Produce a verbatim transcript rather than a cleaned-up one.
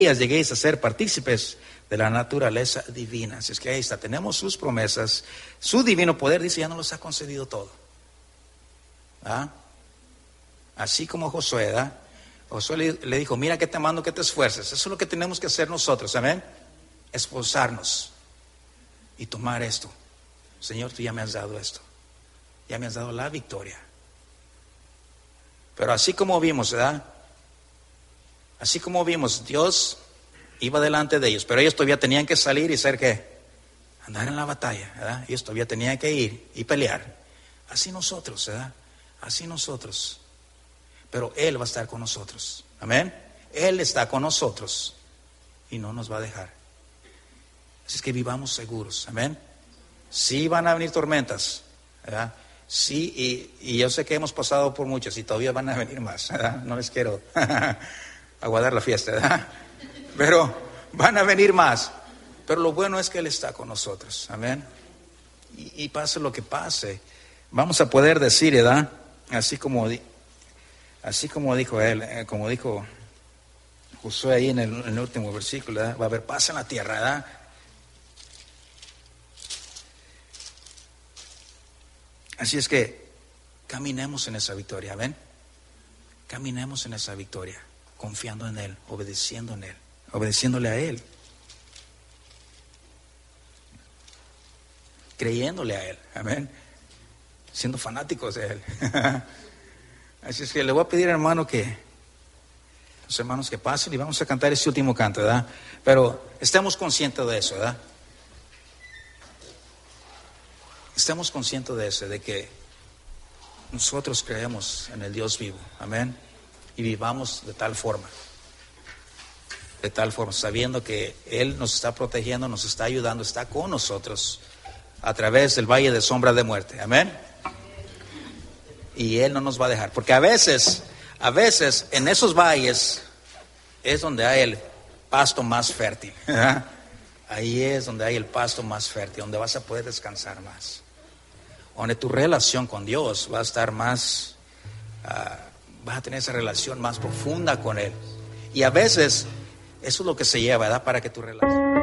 lleguéis a ser partícipes de la naturaleza divina. Así es que ahí está, tenemos sus promesas, su divino poder, dice, ya nos los ha concedido todo. ¿Ah? Así como Josué, ¿verdad? Josué le, le dijo, mira que te mando que te esfuerces. Eso es lo que tenemos que hacer nosotros, amén. Esforzarnos y tomar esto. Señor, tú ya me has dado esto, ya me has dado la victoria. Pero así como vimos, ¿verdad? Así como vimos, Dios iba delante de ellos, pero ellos todavía tenían que salir y ser ¿qué? Andar en la batalla, ¿verdad? Ellos todavía tenían que ir y pelear. Así nosotros, ¿verdad? Así nosotros. Pero Él va a estar con nosotros, amén. Él está con nosotros y no nos va a dejar. Así es que vivamos seguros, amén. Sí van a venir tormentas, ¿verdad? Sí, y, y yo sé que hemos pasado por muchas y todavía van a venir más, ¿verdad? No les quiero aguardar la fiesta, ¿verdad? Pero van a venir más. Pero lo bueno es que Él está con nosotros, amén. Y, y pase lo que pase, vamos a poder decir, ¿verdad? Así como, así como dijo Él, eh, como dijo Josué ahí en el, en el último versículo, ¿verdad? Va a haber paz en la tierra, ¿verdad? Así es que caminemos en esa victoria, ¿ven? Caminemos en esa victoria, confiando en Él, obedeciendo en Él, obedeciéndole a Él, creyéndole a Él, amén, siendo fanáticos de Él. Así es que le voy a pedir, hermano, que los hermanos que pasen y vamos a cantar este último canto, ¿verdad? Pero estemos conscientes de eso, ¿verdad? Estemos conscientes de eso, de que nosotros creemos en el Dios vivo, amén, y vivamos de tal forma, de tal forma, sabiendo que Él nos está protegiendo, nos está ayudando, está con nosotros a través del valle de sombra de muerte, amén, y Él no nos va a dejar, porque a veces, a veces en esos valles es donde hay el pasto más fértil, ¿verdad? Ahí es donde hay el pasto más fértil, donde vas a poder descansar más, donde tu relación con Dios va a estar más, uh, vas a tener esa relación más profunda con Él. Y a veces eso es lo que se lleva, ¿verdad? Para que tu relación